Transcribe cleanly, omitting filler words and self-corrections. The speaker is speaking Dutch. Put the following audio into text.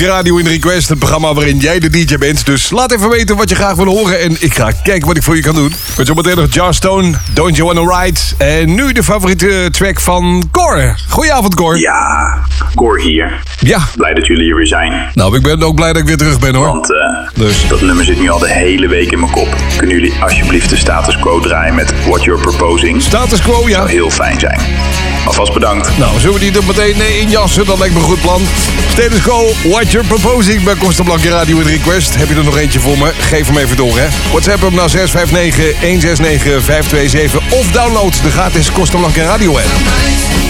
Radio in Request, het programma waarin jij de DJ bent. Dus laat even weten wat je graag wil horen en ik ga kijken wat ik voor je kan doen. Met zometeen nog Joss Stone, Don't You Wanna Ride. En nu de favoriete track van Cor. Goedenavond, Cor. Ja, Cor hier. Ja. Blij dat jullie hier weer zijn. Nou, ik ben ook blij dat ik weer terug ben, hoor. Want Dus. dat nummer zit nu al de hele week in mijn kop. Kunnen jullie alsjeblieft de status quo draaien met What You're Proposing? Status quo, ja. Zou heel fijn zijn. Alvast bedankt. Nou, zullen we die er meteen injassen? Dat lijkt me een goed plan. Status quo, What You're Proposing bij Kosta Blanca Radio in Request. Heb je er nog eentje voor me? Geef hem even door, hè. WhatsApp hem naar 659-169-527 of download de gratis Kosta Blanca Radio app.